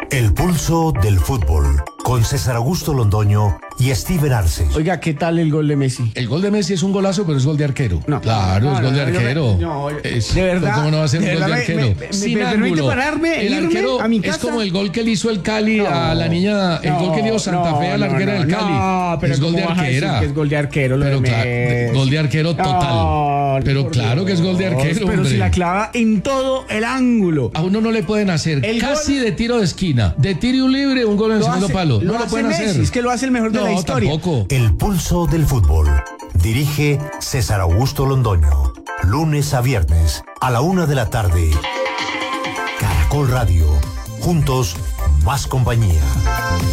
El pulso del fútbol, con César Augusto Londoño y Steven Arce. Oiga, ¿qué tal el gol de Messi? El gol de Messi es un golazo, pero es gol de arquero. No. Claro, es gol de arquero. De verdad. ¿Cómo no va a ser de un gol de verdad, arquero? me permite pararme, el irme arquero a mi es casa. como el gol que le hizo el Cali a la niña, el gol que le dio Santa Fe a la arquera del Cali. No, pero es gol de ¿cómo vas a decir arquera. que es gol de arquero lo Pero de claro, Messi? gol de arquero total. No, pero por claro que es gol de Dios, arquero, pero hombre. si la clava en todo el ángulo. A uno no le pueden hacer El casi gol- de tiro de esquina, de tiro y un libre, un gol en el segundo palo. No lo hace pueden Messi, hacer. es que lo hace el mejor de la historia. Tampoco. El pulso del fútbol. Dirige César Augusto Londoño. Lunes a viernes a la 1 de la tarde. Caracol Radio. Juntos, más compañía.